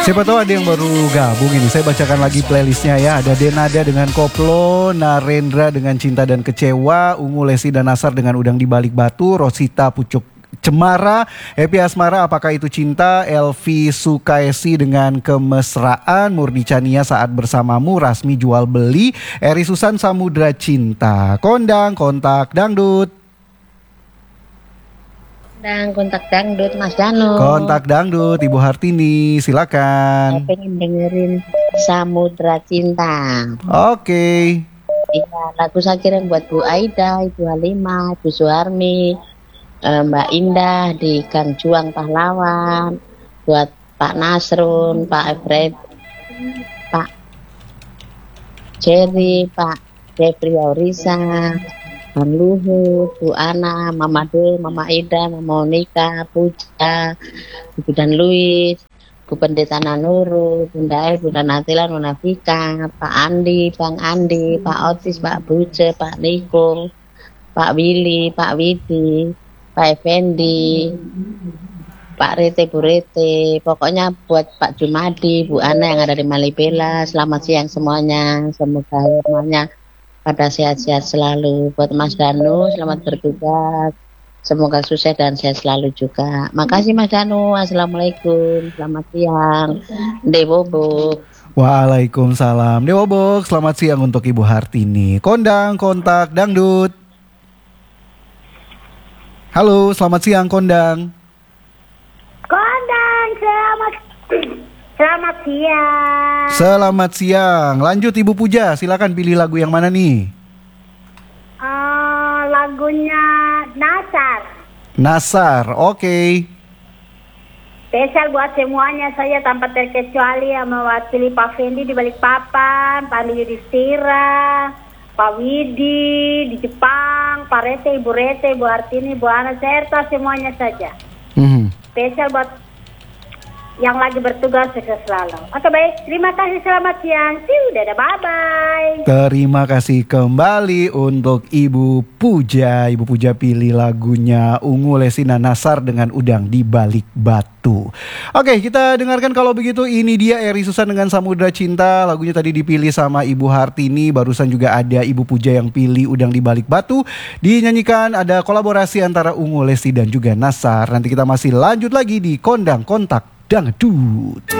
Siapa tahu ada yang baru gabung ini. Saya bacakan lagi playlistnya ya. Ada Denada dengan Koplo, Narendra dengan Cinta dan Kecewa, Ungu Lesi dan Nasar dengan Udang di Balik Batu, Rosita Pucuk Cemara, Happy Asmara Apakah Itu Cinta, Elvi Sukaisi dengan Kemesraan, Murni Chania Saat Bersamamu, Rasmi Jual Beli, Eri Susan Samudra Cinta, Kondang Kontak Dangdut. Dan kontak dangdut Mas Danu. Kontak Dangdut Ibu Hartini, Saya silakan. pengen dengerin Samudra Cinta. Oke. Iya, lagu saya kirim buat Bu Aida, Ibu Halimah, Bu Suharmi, Mbak Indah di Gang Juang Pahlawan, buat Pak Nasrun, Pak Efred, Pak Jerry, Pak Jeffrey Aurisa, Bang Luhut, Bu Ana, Mama Dul, Mama Ida, Mama Monika, Puja, Ibu dan Luis, Bu Pendeta Nanuru, Bunda Bunda Natila, Nona Vika, Pak Andi, Bang Andi, Pak Otis, Pak Buce, Pak Niko, Pak Willy, Pak Widi, Pak Effendi, Pak Rete, Bu Rete, pokoknya buat Pak Jumadi, Bu Ana yang ada di Malibela. Selamat siang semuanya, semoga semuanya pada sehat-sehat selalu. Buat Mas Danu, selamat bertugas. Semoga sukses dan sehat selalu juga. Makasih Mas Danu. Assalamualaikum. Selamat siang. Dewobo. Waalaikumsalam. Dewa Box, selamat siang untuk Ibu Hartini. Kondang Kontak Dangdut. Halo, selamat siang Kondang. Kondang, selamat siang. Selamat siang. Lanjut Ibu Puja, silakan pilih lagu yang mana nih? Lagunya Nasar. Nasar, oke. Spesial buat semuanya, saya tanpa terkecuali yang mewakili Pak Fendi di Balikpapan, Pak Yudhistira, Pak Widi di Jepang, Pak Rete, Ibu Rete, Ibu Hartini, Ibu Ana, serta semuanya saja. Spesial buat yang lagi bertugas sukses selalu. Oke baik, terima kasih, selamat siang. Dadah, bye-bye. Terima kasih kembali untuk Ibu Puja. Ibu Puja pilih lagunya Ungu Lesina Nasar dengan Udang di Balik Batu. Oke, kita dengarkan kalau begitu. Ini dia Eri Susan dengan Samudra Cinta. Lagunya tadi dipilih sama Ibu Hartini. Barusan juga ada Ibu Puja yang pilih Udang di Balik Batu. Dinyanyikan ada kolaborasi antara Ungu Lesi dan juga Nasar. Nanti kita masih lanjut lagi di Kondang Kontak Dangdut.